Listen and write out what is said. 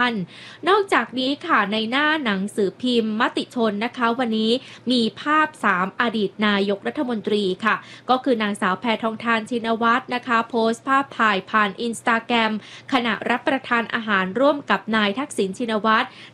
นนอกจากนี้ค่ะในหน้าหนังสือพิมพ์มติชนนะคะวันนี้มีภาพ3อดีตนายกรัฐมนตรีค่ะก็คือนางสาวแพทองธารชินวัตรนะคะโพสต์ภาพถ่ายผ่าน Instagram ขณะรับประทานอาหารร่วมกับนายทักษิณชินวัตร